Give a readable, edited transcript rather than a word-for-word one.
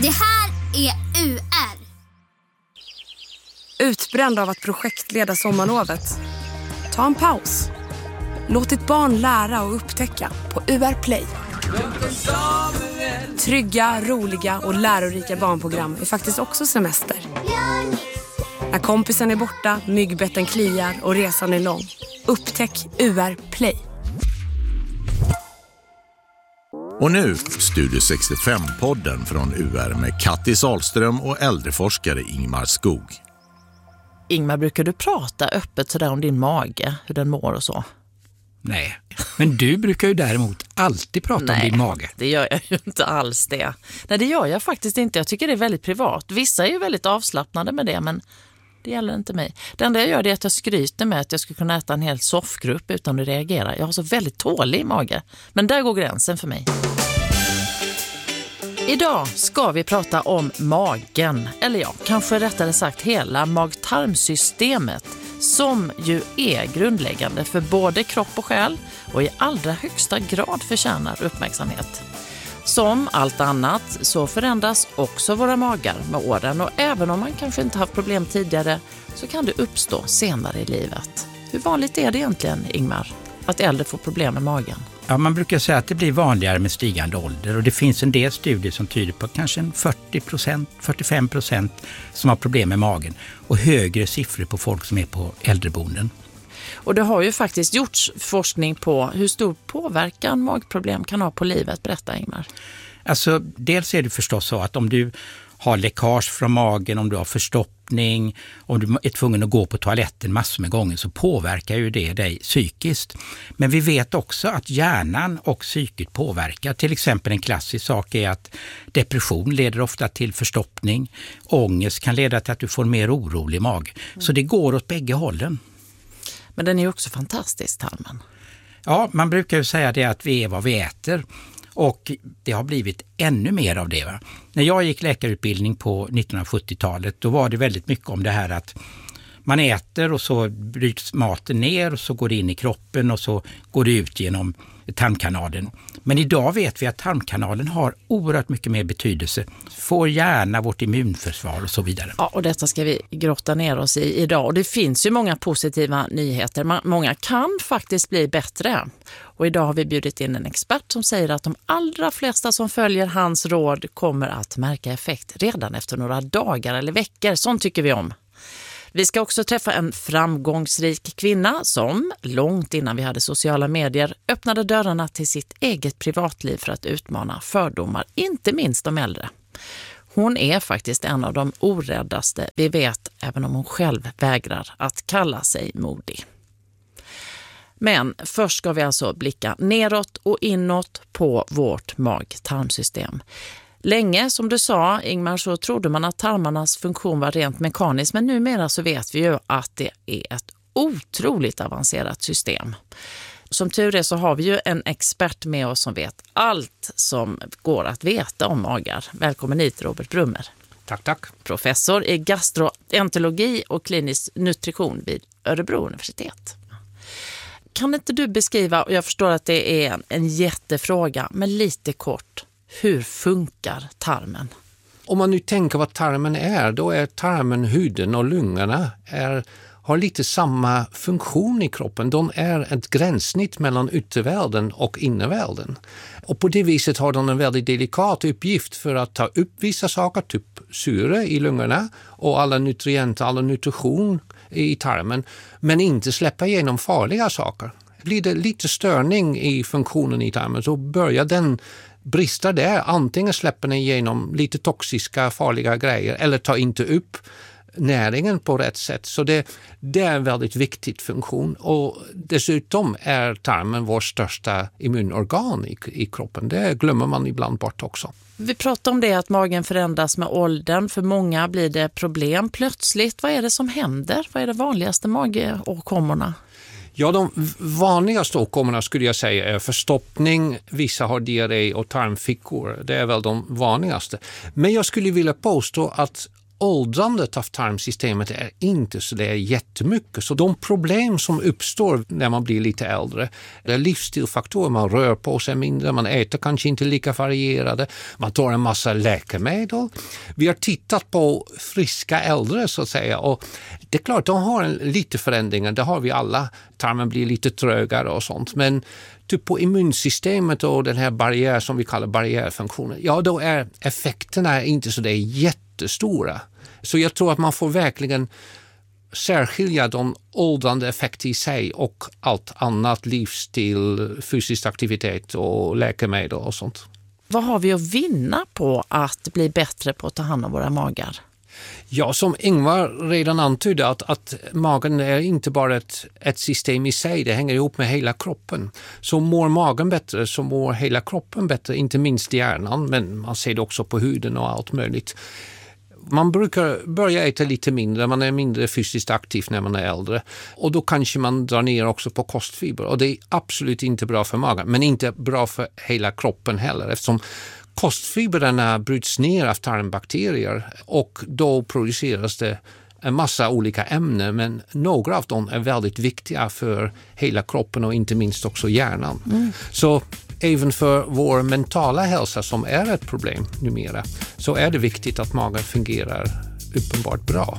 Det här är UR. Utbränd av att projektleda sommarlovet? Ta en paus. Låt ditt barn lära och upptäcka på UR Play. Trygga, roliga och lärorika barnprogram är faktiskt också semester. När kompisen är borta, myggbetten kliar och resan är lång. Upptäck UR Play. Och nu Studio 65-podden från UR med Kattis Ahlström och äldreforskare Ingmar Skog. Ingmar, brukar du prata öppet sådär om din mage, hur den mår och så? Nej, men du brukar ju däremot alltid prata om din mage. Det gör jag ju inte alls det. Nej, det gör jag faktiskt inte. Jag tycker det är väldigt privat. Vissa är ju väldigt avslappnade med det, men det gäller inte mig. Det enda jag gör är att jag skryter med att jag skulle kunna äta en hel soffgrupp utan att reagera. Jag har så väldigt tålig mage. Men där går gränsen för mig. Idag ska vi prata om magen, eller ja, kanske rättare sagt hela mag-tarmsystemet, som ju är grundläggande för både kropp och själ och i allra högsta grad förtjänar uppmärksamhet. Som allt annat så förändras också våra magar med åren, och även om man kanske inte haft problem tidigare så kan det uppstå senare i livet. Hur vanligt är det egentligen, Ingmar, att äldre får problem med magen? Ja, man brukar säga att det blir vanligare med stigande ålder, och det finns en del studier som tyder på kanske 40%, 45% som har problem med magen, och högre siffror på folk som är på äldreboenden. Och det har ju faktiskt gjorts forskning på hur stor påverkan magproblem kan ha på livet. Berätta, Ingmar. Alltså, dels är det förstås så att om du har läckage från magen, om du har förstoppning, om du är tvungen att gå på toaletten massor med gånger, så påverkar ju det dig psykiskt. Men vi vet också att hjärnan och psyket påverkar. Till exempel en klassisk sak är att depression leder ofta till förstoppning. Ångest kan leda till att du får mer orolig mag. Så det går åt bägge hållen. Men den är ju också fantastisk, tarmen. Ja, man brukar ju säga det att vi är vad vi äter. Och det har blivit ännu mer av det. Va? När jag gick läkarutbildning på 1970-talet, då var det väldigt mycket om det här att man äter och så bryts maten ner och så går det in i kroppen och så går det ut genom tarmkanalen. Men idag vet vi att tarmkanalen har oerhört mycket mer betydelse för hjärna, vårt immunförsvar och så vidare. Ja, och detta ska vi grotta ner oss i idag. Och det finns ju många positiva nyheter. Många kan faktiskt bli bättre. Och idag har vi bjudit in en expert som säger att de allra flesta som följer hans råd kommer att märka effekt redan efter några dagar eller veckor. Sånt tycker vi om. Vi ska också träffa en framgångsrik kvinna som, långt innan vi hade sociala medier, öppnade dörrarna till sitt eget privatliv för att utmana fördomar, inte minst de äldre. Hon är faktiskt en av de oräddaste vi vet, även om hon själv vägrar att kalla sig modig. Men först ska vi alltså blicka neråt och inåt på vårt mag-tarmsystem. Länge, som du sa, Ingmar, så trodde man att tarmarnas funktion var rent mekanisk, men numera så vet vi ju att det är ett otroligt avancerat system. Som tur är så har vi ju en expert med oss som vet allt som går att veta om magar. Välkommen hit, Robert Brummer. Tack. Professor i gastroenterologi och klinisk nutrition vid Örebro universitet. Kan inte du beskriva, och jag förstår att det är en jättefråga, men lite kort, hur funkar tarmen? Om man nu tänker vad tarmen är, då är tarmen, huden och lungorna har lite samma funktion i kroppen. De är ett gränssnitt mellan yttervärlden och innervärlden. Och på det viset har de en väldigt delikat uppgift för att ta upp vissa saker, typ syre i lungorna och alla nutrienter, alla nutrition i tarmen, men inte släppa igenom farliga saker. Blir det lite störning i funktionen i tarmen så börjar den brista där. Antingen släpper den igenom lite toxiska, farliga grejer eller tar inte upp näringen på rätt sätt. Så det är en väldigt viktig funktion. Och dessutom är tarmen vår största immunorgan i kroppen. Det glömmer man ibland bort också. Vi pratar om det att magen förändras med åldern. För många blir det problem plötsligt. Vad är det som händer? Vad är det vanligaste magåkommorna? Ja, de vanligaste åkommorna skulle jag säga är förstoppning, vissa har diarré och tarmfickor. Det är väl de vanligaste. Men jag skulle vilja påstå att åldrandet av tarmsystemet är inte så det är jättemycket. Så de problem som uppstår när man blir lite äldre, det är livsstilfaktorer. Man rör på sig mindre, man äter kanske inte lika varierade, man tar en massa läkemedel. Vi har tittat på friska äldre så att säga, och det är klart de har lite förändringar, det har vi alla. Tarmen blir lite trögare och sånt, men typ på immunsystemet och den här barriär som vi kallar barriärfunktionen, ja då är effekterna inte så det är jättestora. Så jag tror att man får verkligen särskilja de åldrande effekter i sig och allt annat, livsstil, fysisk aktivitet och läkemedel och sånt. Vad har vi att vinna på att bli bättre på att ta hand om våra magar? Ja, som Ingvar redan antydde att magen är inte bara ett system i sig, det hänger ihop med hela kroppen. Så mår magen bättre så mår hela kroppen bättre, inte minst hjärnan, men man ser det också på huden och allt möjligt. Man brukar börja äta lite mindre, man är mindre fysiskt aktiv när man är äldre. Och då kanske man drar ner också på kostfiber. Och det är absolut inte bra för magen, men inte bra för hela kroppen heller. Eftersom kostfibrerna bryts ner av tarmbakterier och då produceras det en massa olika ämnen. Men några av dem är väldigt viktiga för hela kroppen och inte minst också hjärnan. Så även för vår mentala hälsa som är ett problem numera så är det viktigt att magen fungerar uppenbart bra.